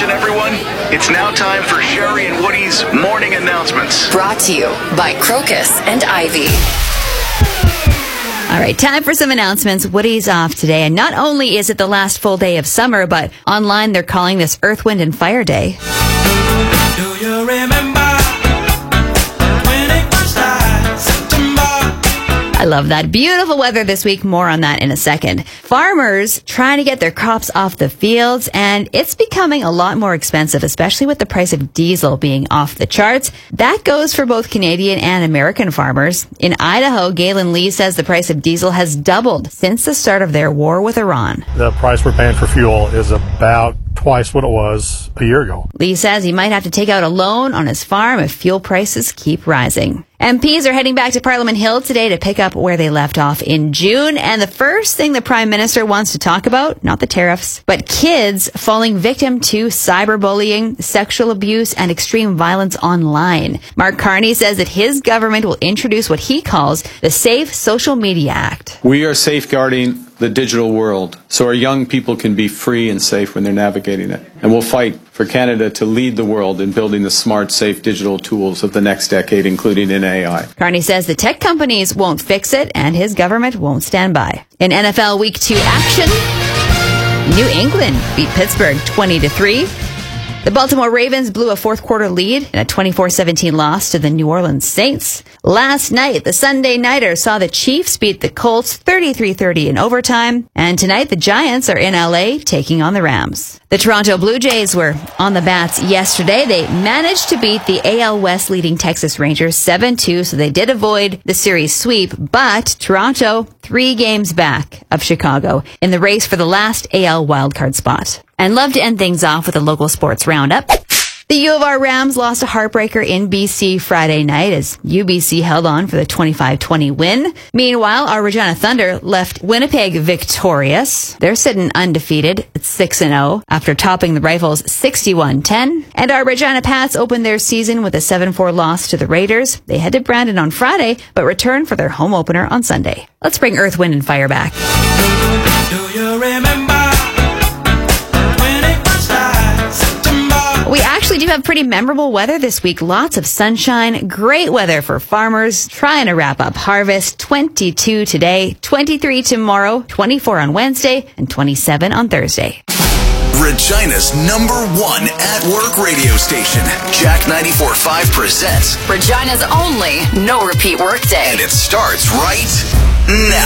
Attention, everyone. It's now time for Sherry and Woody's morning announcements. Brought to you by Crocus and Ivy. All right, time for some announcements. Woody's off today, and not only is it the last full day of summer, but online they're calling this Earth, Wind, and Fire Day. Do you remember when it first started, September? I love that. Beautiful weather this week. More on that in a second. Farmers trying to get their crops off the fields, and it's becoming a lot more expensive, especially with the price of diesel being off the charts. That goes for both Canadian and American farmers. In Idaho, Galen Lee says the price of diesel has doubled since the start of their war with Iran. The price we're paying for fuel is about twice what it was a year ago. Lee says he might have to take out a loan on his farm if fuel prices keep rising. MPs are heading back to Parliament Hill today to pick up where they left off in June. And the first thing the Prime Minister wants to talk about, not the tariffs, but kids falling victim to cyberbullying, sexual abuse, and extreme violence online. Mark Carney says that his government will introduce what he calls the Safe Social Media Act. We are safeguarding the digital world so our young people can be free and safe when they're navigating it. And we'll fight for Canada to lead the world in building the smart, safe digital tools of the next decade, including in AI. Carney says the tech companies won't fix it and his government won't stand by. In NFL Week 2 action, New England beat Pittsburgh 20-3. The Baltimore Ravens blew a fourth quarter lead in a 24-17 loss to the New Orleans Saints. Last night, the Sunday Nighter saw the Chiefs beat the Colts 33-30 in overtime. And tonight, the Giants are in LA taking on the Rams. The Toronto Blue Jays were on the bats yesterday. They managed to beat the AL West leading Texas Rangers 7-2, so they did avoid the series sweep. But Toronto, 3 games back of Chicago in the race for the last AL wildcard spot. And love to end things off with a local sports roundup. The U of R Rams lost a heartbreaker in BC Friday night as UBC held on for the 25-20 win. Meanwhile, our Regina Thunder left Winnipeg victorious. They're sitting undefeated at 6-0 after topping the Rifles 61-10. And our Regina Pats opened their season with a 7-4 loss to the Raiders. They head to Brandon on Friday, but return for their home opener on Sunday. Let's bring Earth, Wind, and Fire back. Do you remember? We actually do have pretty memorable weather this week. Lots of sunshine, great weather for farmers trying to wrap up harvest. 22 today, 23 tomorrow, 24 on Wednesday, and 27 on Thursday. Regina's #1 at-work radio station. Jack 94.5 presents. Regina's only no-repeat workday. And it starts right now.